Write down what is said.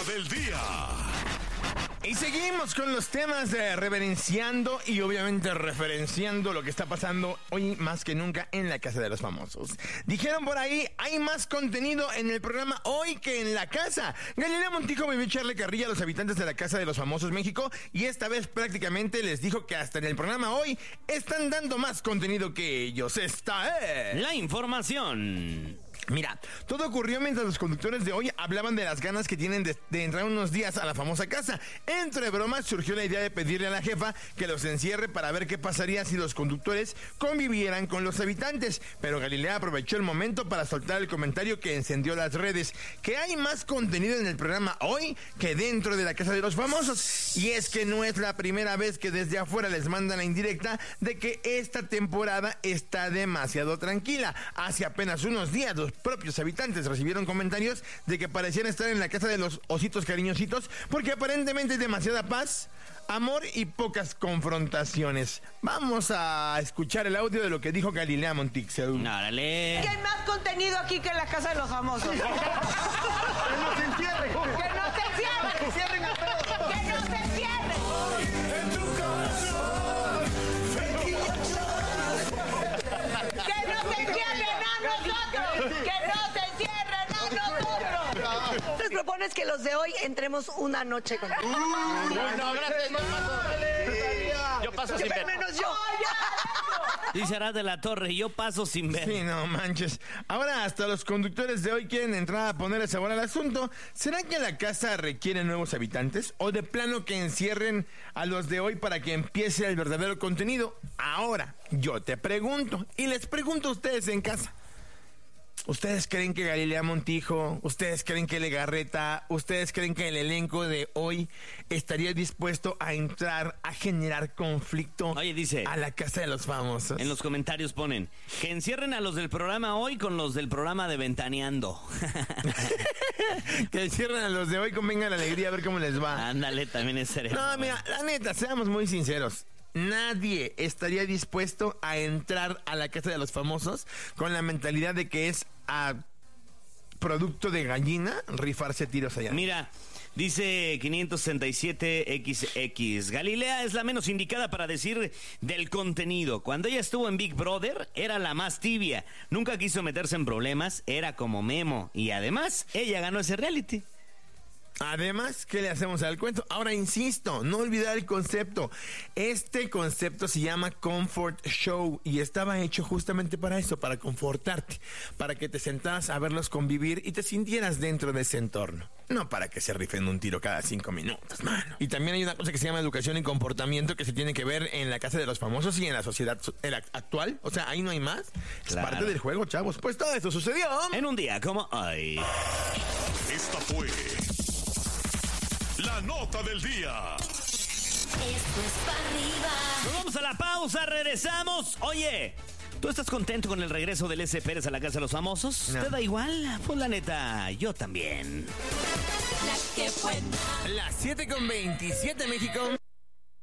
del día. Y seguimos con los temas de reverenciando y obviamente referenciando lo que está pasando hoy más que nunca en la Casa de los Famosos. Dijeron por ahí, hay más contenido en el programa hoy que en la casa. Galilea Montijo vivió echarle carrilla a los habitantes de la Casa de los Famosos México y esta vez prácticamente les dijo que hasta en el programa hoy están dando más contenido que ellos. Esta es la información. Mira, todo ocurrió mientras los conductores de hoy hablaban de las ganas que tienen de entrar unos días a la famosa casa. Entre bromas surgió la idea de pedirle a la jefa que los encierre para ver qué pasaría si los conductores convivieran con los habitantes. Pero Galilea aprovechó el momento para soltar el comentario que encendió las redes, que hay más contenido en el programa hoy que dentro de la Casa de los Famosos. Y es que no es la primera vez que desde afuera les mandan la indirecta de que esta temporada está demasiado tranquila. Hace apenas unos días los propios habitantes recibieron comentarios de que parecían estar en la casa de los ositos cariñositos porque aparentemente hay demasiada paz, amor y pocas confrontaciones. Vamos a escuchar el audio de lo que dijo Galilea Montijo. Árale. ¿Qué hay más contenido aquí que en la Casa de los Famosos? ¡Que no se encierren! ¡Que no se encierren! ¡Que cierren a todos! ¡Que no se encierren! En tu corazón, ¡Que no se encierren a nosotros! ¡Que no se encierren a nosotros! ¿Te propones que los de hoy entremos una noche con No, gracias, no paso. Yo paso sin ver. menos yo! Dice Arad de la Torre, yo paso sin ver. Sí, no manches. Ahora hasta los conductores de hoy quieren entrar a ponerle sabor al asunto. ¿Será que la casa requiere nuevos habitantes? ¿O de plano que encierren a los de hoy para que empiece el verdadero contenido? Ahora, yo te pregunto, y les pregunto a ustedes en casa. ¿Ustedes creen que Galilea Montijo, ustedes creen que Legarreta, ustedes creen que el elenco de hoy estaría dispuesto a entrar a generar conflicto Oye, dice, a la Casa de los Famosos? en los comentarios ponen que encierren a los del programa hoy con los del programa de Ventaneando. Que encierren a los de hoy con Venga la Alegría a ver cómo les va. Ándale, también es serio. No, mira, la neta, seamos muy sinceros. Nadie estaría dispuesto a entrar a la Casa de los Famosos con la mentalidad de que es a producto de gallina rifarse tiros allá. Mira, dice 567XX, Galilea es la menos indicada para decir del contenido. Cuando ella estuvo en Big Brother, era la más tibia. Nunca quiso meterse en problemas, era como Memo. Y además, ella ganó ese reality. Además, ¿qué le hacemos al cuento? Ahora, insisto, no olvidar el concepto. Este concepto se llama Comfort Show y estaba hecho justamente para eso, para confortarte, para que te sentaras a verlos convivir y te sintieras dentro de ese entorno. No para que se rifen un tiro cada 5 minutos, mano. Y también hay una cosa que se llama educación y comportamiento que se tiene que ver en la Casa de los Famosos y en la sociedad actual. O sea, ahí no hay más. Es Claro. parte del juego, chavos. Pues todo esto sucedió En un día como hoy. esta fue la nota del día. Esto es para arriba. Nos vamos a la pausa, regresamos. Oye, ¿tú estás contento con el regreso del S. Pérez a la Casa de los Famosos? No. ¿Te da igual? Pues la neta, yo también. La que buena. las 7:27, México.